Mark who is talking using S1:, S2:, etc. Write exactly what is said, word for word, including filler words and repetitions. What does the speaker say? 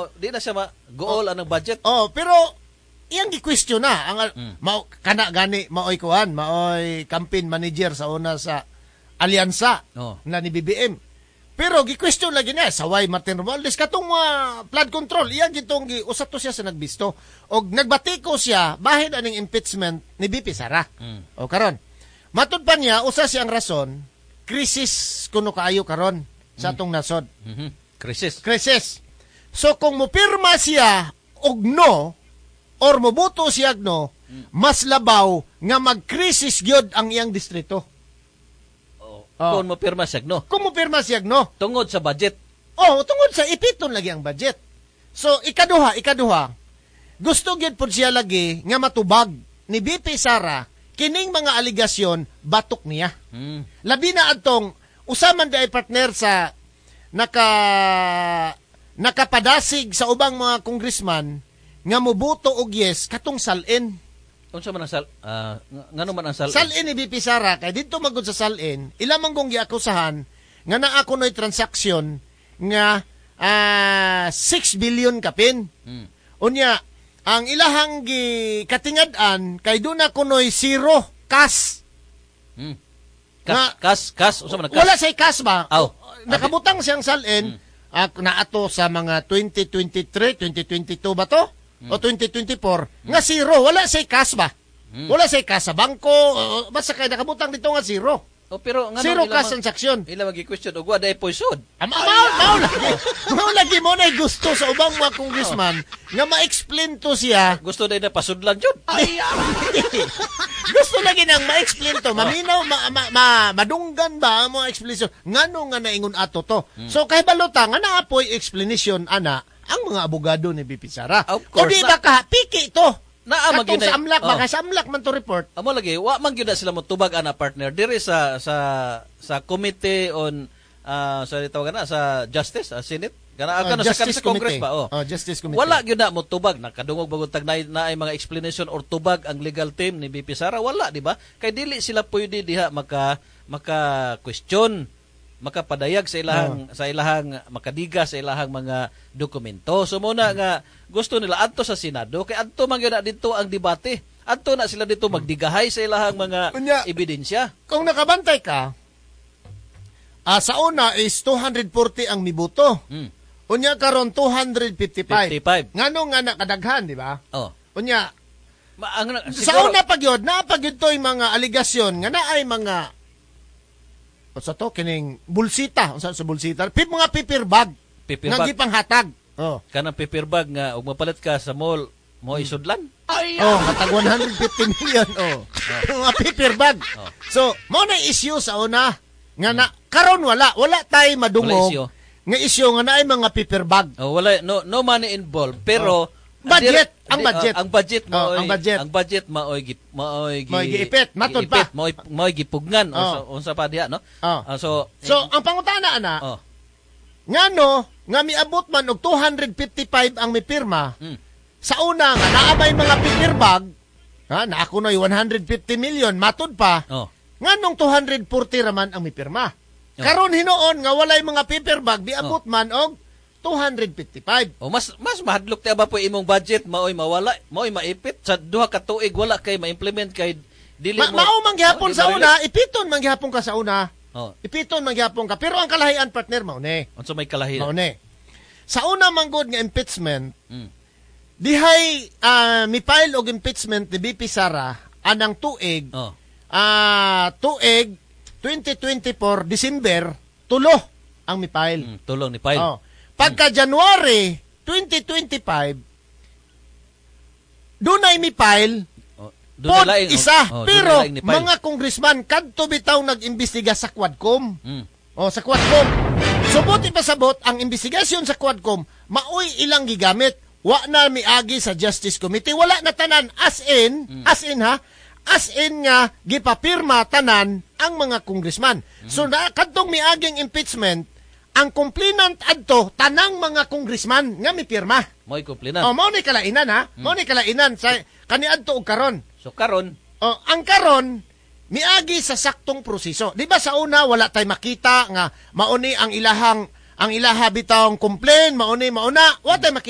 S1: no, di na siya ma-goal oh. anang budget.
S2: Oh, pero iyang gi-question na ang mm. mao kana gani maoy kuan, maoy campaign manager sa una sa alyansa oh. na ni B B M. Pero gi-question lagi niya saway Martin Romualdez katong uh, flood control iyang gitong giusap to siya sa nagbisto og nagbatiko siya bahin aning impeachment ni B P Sara. Mm. O karon matud pa niya usa siyang rason krisis kuno kaayo karon sa atong nasod.
S1: Mm-hmm. Krisis.
S2: Krisis. So kung mopirma siya og no or moboto siya no, mas labaw nga magkrisis gyud ang iyang distrito.
S1: Oh. Oh. Kung mopirma siya no.
S2: Kung mopirma siya no.
S1: Tungod sa budget.
S2: Oh, tungod sa ipiton lagi ang budget. So ikaduha, ikaduha. Gusto gyud pud siya lagi nga matubag ni B P Sara kining mga aligasyon batok niya. Hmm. Labi na adtong usaman di ay partner sa naka nakapadasig sa ubang mga congressman nga moboto og yes katong salin.
S1: Unsa man ang sal uh, ngano man ang salin?
S2: Salin ni B P Sara kay didto magud sa salin, ila man gong giakusahan nga naa kunoy transaksyon nga uh, six billion kapin. Hmm. Unya ang ilahang gi katingad-an kay do na kunoy zero cash.
S1: Hmm. Kas, kas, kas, unsa man kas?
S2: Wala say cash ba?
S1: Oh.
S2: Nakabutang siyang salin hmm. uh, na ato sa mga twenty twenty-three, twenty twenty-two ba to? Hmm. O twenty twenty-four, hmm. nga zero, wala say cash ba? Hmm. Wala say cash sa bangko, uh, basta kay nakabutang dito nga zero.
S1: O pero ngano
S2: zero cash transaction.
S1: Ila magi-question og wa day poisod.
S2: Ama mao lagi. Mao lagi mo na gusto sa ubang mga congressman oh. nga ma-explain to siya.
S1: Gusto day na pasudlan jud.
S2: Ay, gusto lagi nang ma-explain to, maminaw, ma, ma, ma, madunggan ba ang mga explanation? Ngano nga naingon ato to? Hmm. So kay balota nga naapoy explanation ana ang mga abogado ni B P Sara. O di ba ka piki to?
S1: Na
S2: katong sa amlak, oh. baka sa amlak man to report.
S1: Amo lagi, wa man gyud sila mo tubag ana partner diri sa sa sa committee on uh, sa tawag na sa justice, uh, Senate. Kana uh, kana sa, sa Congress ba oh.
S2: oh. Justice Committee.
S1: Wala gyud na mo tubag nakadungog bagod tag na, na ay mga explanation or tubag ang legal team ni B P Sara wala di ba? Kay dili sila pwede diha maka maka question makapadayag sa ilahang oh. sa ilahang makadiga sa ilahang mga dokumento. So muna hmm. nga gusto nila adto sa Senado kay adto man gyud dito ang debate. Adto na sila dito magdigahay sa ilahang mga Unya, ebidensya.
S2: Kung nakabantay ka, uh, sa una is two hundred forty ang miboto. Hmm. Unya karon two hundred fifty-five.
S1: fifty-five.
S2: Ngano nga nakadaghan, di ba?
S1: Oh.
S2: Unya
S1: Ma, ang, siguro,
S2: sa una pa gyud, na pa gyud toy mga aligasyon nga naay mga sa to kining bulsita, unsa sa bulsita? Pip mga paper bag.
S1: Paper
S2: nga
S1: bag.
S2: gipanghatag. Oh.
S1: Kanang paper bag nga ug mapalit ka sa mall, mo hmm. isudlan.
S2: Ay, oh, matag one hundred fifty million oh. oh. Mga paper bag. Oh. So, mo na issue sa una nga na karon wala, wala tay madungog. Wala nga issue nga naay mga paper bag.
S1: Oh, wala no no money involved pero oh.
S2: budget,
S1: adir,
S2: ang budget.
S1: Uh, ang budget mo
S2: oh, ang budget.
S1: Ang budget maoy gi maoy gi
S2: maoy giipit, matod pa.
S1: Maoy maoy gipugnan
S2: oh.
S1: o unsa pa diha no?
S2: Oh.
S1: Uh, so
S2: So, eh, ang pangutana ana.
S1: Oh.
S2: Ngano nga miabot man og two hundred fifty-five ang mipirma. Hmm. Sa una nga naabay mga paper bag, ha, na ako noy one hundred fifty million matod pa.
S1: Oh.
S2: Nganong two hundred forty raman ang mipirma. Oh. Karon hinuon nga walay mga paper bag biabot oh. man og two hundred fifty-five.
S1: Oh, mas mas mahadlok ta ba po imong budget maoy mawala, maoy maipit sa duha ka tuig wala kay ma-implement kay dili
S2: Ma-
S1: mo.
S2: Mao man gihapon oh, sa una, ipiton man gihapon ka sa una.
S1: Oh.
S2: Ipiton man gihapon ka, pero ang kalahian partner mao ni.
S1: Unsa may kalahian?
S2: Mao ni. Sa una man gud nga impeachment,
S1: mm.
S2: dihay uh, mi-file og impeachment ni B P Sara anang tuig.
S1: Oh.
S2: Ah, uh, tuig twenty twenty-four December tulo ang mi-file.
S1: Mm, tulong ni file.
S2: Oh. Pagka January twenty twenty-five, dunay mi-file
S1: oh,
S2: pod
S1: laing,
S2: isa.
S1: oh,
S2: pero mga congressman, kadto bitaw nag-imbestiga sa Quadcom.
S1: Mm.
S2: O, sa Quadcom. Subot ipasabot, ang investigasyon sa Quadcom, maoy ilang gigamit. Wa na miagi sa Justice Committee. Wala na tanan. As in, mm. as in ha, as in nga, gipapirma tanan ang mga congressman. Mm. So, na, kadtong miaging impeachment, ang complainant adto tanang mga congressman nga mipirma.
S1: Mo'y complainant.
S2: Oh, mao ni kalainan ha. Hmm. Mao ni kalainan sa kaniadto og karon.
S1: So karon,
S2: oh, ang karon miagi sa saktong proseso. Di ba sa una wala tay makita nga mao ni ang ilahang ang ilaha bitawng complain, mao ni mao na, wa tay makita